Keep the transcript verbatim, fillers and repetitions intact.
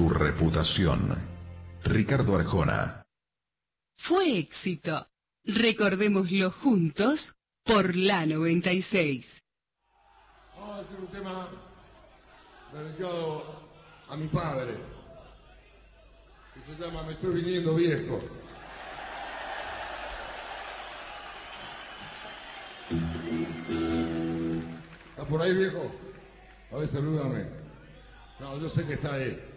tu reputación. Ricardo Arjona. Fue éxito. Recordémoslo juntos por la noventa y seis. Vamos a hacer un tema dedicado a mi padre, que se llama Me estoy viniendo viejo. ¿Está por ahí, viejo? A ver, salúdame. No, yo sé que está ahí.